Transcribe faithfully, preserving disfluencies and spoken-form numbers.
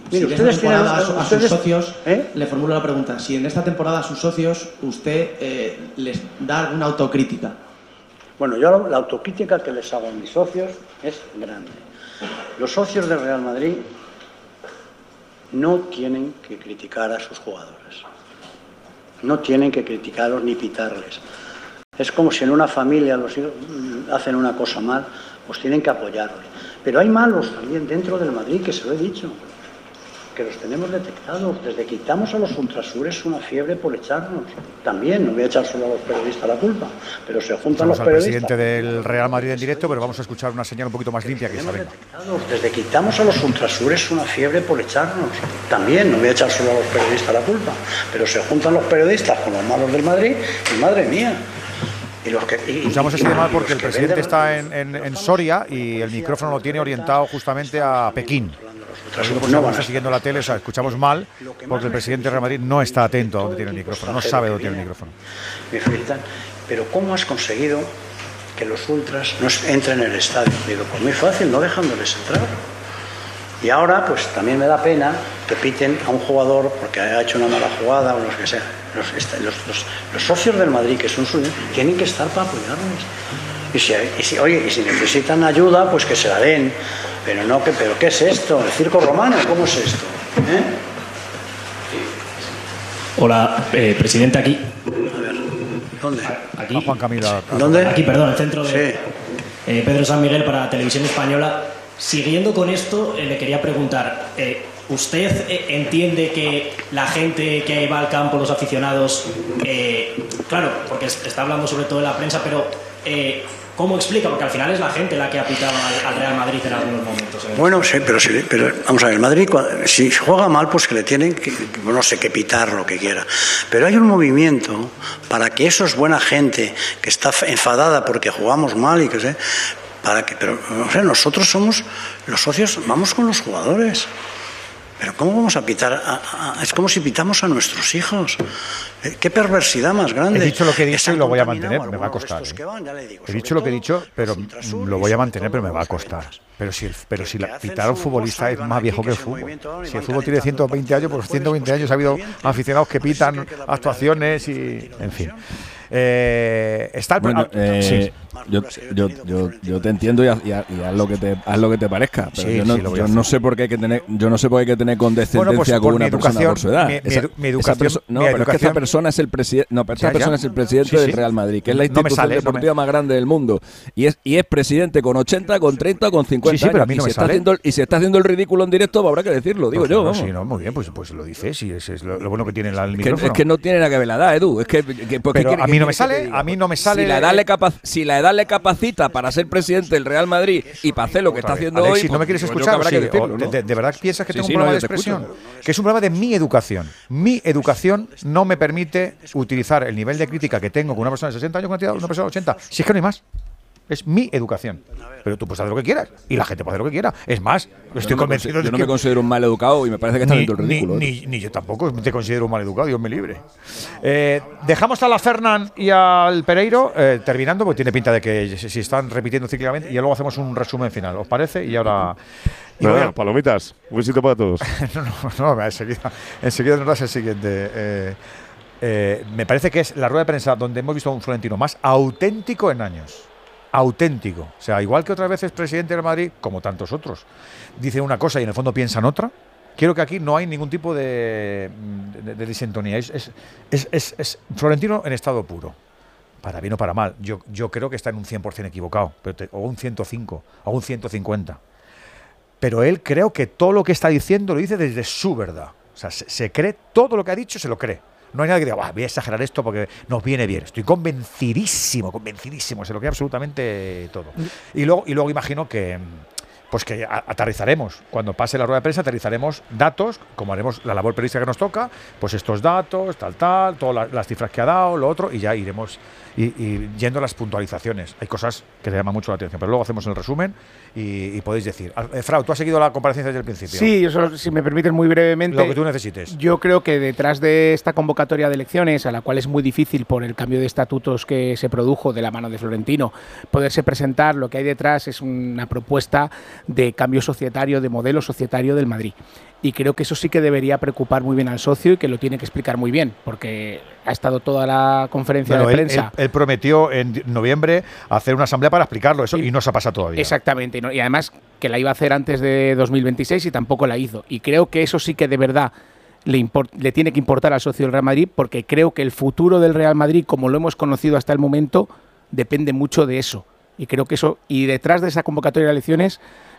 Mire, si ustedes tienen a, su, a ustedes, sus socios, ¿eh? le formulo la pregunta, si en esta temporada a sus socios usted eh, les da alguna autocrítica. Bueno, yo la autocrítica que les hago a mis socios es grande. Los socios del Real Madrid no tienen que criticar a sus jugadores. No tienen que criticarlos ni pitarles. Es como si en una familia los hijos hacen una cosa mal, pues tienen que apoyarlos. Pero hay malos también dentro del Madrid, que se lo he dicho, que los tenemos detectados. Desde que quitamos a los ultrasures una fiebre por echarnos. También, no voy a echar solo a los periodistas la culpa, pero se juntan Estamos los periodistas. al presidente del Real Madrid en directo, pero vamos a escuchar una señal un poquito más limpia que esa. Desde que quitamos a los ultrasures una fiebre por echarnos. También, no voy a echar solo a los periodistas la culpa, pero se juntan los periodistas con los malos del Madrid y madre mía. Y los que, y, Escuchamos y, así de mal y porque el presidente venden, está en, en, en Soria y el micrófono lo tiene orientado justamente a Pekín. Nosotros no está siguiendo la tele, o sea, escuchamos mal porque el presidente de Real Madrid no está atento a dónde tiene el micrófono, no sabe dónde tiene el micrófono. Me felicitan, pero ¿cómo has conseguido que los ultras no entren en el estadio? Digo, pues muy fácil, no dejándoles entrar. Y ahora, pues también me da pena que piten a un jugador porque ha hecho una mala jugada o lo que sea. Los, los, los, los socios del Madrid, que son suyos, tienen que estar para apoyarles. Y si, y si, oye, y si necesitan ayuda, pues que se la den. Pero no, que, pero ¿qué es esto? ¿El circo romano? ¿Cómo es esto? ¿Eh? Hola, eh, presidente, aquí. A ver, ¿dónde? Aquí. A Juan Camilo. ¿Dónde? Aquí, perdón, el centro de Sí. eh, Pedro San Miguel para Televisión Española. Siguiendo con esto, eh, le quería preguntar, eh, ¿usted eh, entiende que la gente que va al campo, los aficionados, eh, claro, porque está hablando sobre todo de la prensa, pero eh, ¿cómo explica? Porque al final es la gente la que ha pitado al, al Real Madrid en algunos momentos. ¿eh? Bueno, sí, pero, sí, pero vamos a ver, el Madrid, si juega mal, pues que le tienen que, no sé, que pitar lo que quiera. Pero hay un movimiento para que eso es buena gente, que está enfadada porque jugamos mal y que sé... Para que, pero o sea, nosotros somos los socios, vamos con los jugadores. Pero ¿cómo vamos a pitar? A, a, es como si pitamos a nuestros hijos. ¿Qué perversidad más grande? He dicho lo que he dicho y lo voy a mantener, me va a costar. ¿eh? Van, digo, he dicho lo que he dicho, pero lo voy a mantener, pero me va a costar. Pero si, el, pero si la, pitar a un futbolista es más viejo que el fútbol. Si el fútbol tiene ciento veinte años, pues ciento veinte años ha habido aficionados que pitan actuaciones y, en fin. Eh, está el bueno, eh, sí. yo, yo, yo, yo te entiendo y haz, y haz lo que te haz lo que te parezca, pero sí, yo, no, sí, yo no sé por qué hay que tener yo no sé por qué hay que tener condescendencia bueno, pues, con una persona por su edad. Mi, esa, mi, mi educación, esa no, mi pero educación, es que esa persona es el presidente, no, pero esta ya, persona ya. es el presidente sí, sí. del Real Madrid, que es la institución no sale, deportiva no me... más grande del mundo y es y es presidente con ochenta, con treinta, con cincuenta sí, sí, pero a mí años. No y, se está haciendo, y se está haciendo el ridículo en directo, pues habrá que decirlo, digo pues yo. No, vamos. sí, no, muy bien, pues pues lo dice, sí, es, es lo, lo bueno que tiene el es micrófono. Que, es que no tiene nada que ver la edad, Edu, es que, que pero a mí no me sale, a mí no me sale. Si la edad le capac, si la edad le capacita para ser presidente del Real Madrid y para hacer lo que está haciendo Alexis, hoy, si no me quieres escuchar, sí, decirlo, ¿no? de, de verdad piensas que sí, tengo sí, un problema no, de expresión, que es un problema de mi educación. Mi educación no me permite utilizar el nivel de crítica que tengo con una persona de sesenta años, con una persona de ochenta. Si es que no hay más. Es mi educación. Pero tú puedes hacer lo que quieras. Y la gente puede hacer lo que quiera. Es más, estoy yo no convencido me, de yo no que... me considero un mal educado y me parece que está ni, dentro del ridículo. Ni, ni, ni yo tampoco te considero un mal educado, Dios me libre. Eh, dejamos a la Fernán y al Pereiro eh, terminando, porque tiene pinta de que si están repitiendo cíclicamente, y luego hacemos un resumen final. ¿Os parece? Y ahora... Y no, a... Palomitas. Un besito para todos. no, no, no, enseguida, enseguida nos das el siguiente. Eh, eh, me parece que es la rueda de prensa donde hemos visto a un Florentino más auténtico en años. Auténtico, o sea, igual que otras veces presidente del Madrid, como tantos otros, dicen una cosa y en el fondo piensan otra. Quiero que aquí no hay ningún tipo de, de, de disintonía. Es, es, es, es, es Florentino en estado puro, para bien o para mal. Yo, yo creo que está en un cien por ciento equivocado, pero te, o un ciento cinco, o un ciento cincuenta. Pero él creo que todo lo que está diciendo lo dice desde su verdad. O sea, se, se cree todo lo que ha dicho, se lo cree. No hay nadie que diga, voy a exagerar esto porque nos viene bien. Estoy convencidísimo, convencidísimo, se lo cree absolutamente todo. Y luego, y luego imagino que, pues que aterrizaremos, cuando pase la rueda de prensa, aterrizaremos datos, como haremos la labor periodística que nos toca, pues estos datos, tal, tal, todas las, las cifras que ha dado, lo otro, y ya iremos y, y yendo a las puntualizaciones. Hay cosas que te llaman mucho la atención, pero luego hacemos el resumen y, y podéis decir. Eh, Frau, tú has seguido la comparecencia desde el principio. Sí, yo solo, si me permites muy brevemente. Lo que tú necesites. Yo creo que detrás de esta convocatoria de elecciones, a la cual es muy difícil por el cambio de estatutos que se produjo de la mano de Florentino, poderse presentar, lo que hay detrás es una propuesta de cambio societario, de modelo societario del Madrid. Y creo que eso sí que debería preocupar muy bien al socio y que lo tiene que explicar muy bien, porque ha estado toda la conferencia bueno, de él, prensa. Él, él prometió en noviembre hacer una asamblea para explicarlo, eso, y, y no se ha pasado todavía. Exactamente, ¿no? Y además que la iba a hacer antes de dos mil veintiséis y tampoco la hizo. Y creo que eso sí que de verdad le, import, le tiene que importar al socio del Real Madrid, porque creo que el futuro del Real Madrid, como lo hemos conocido hasta el momento, depende mucho de eso. Y creo que eso, y detrás de esa convocatoria de elecciones,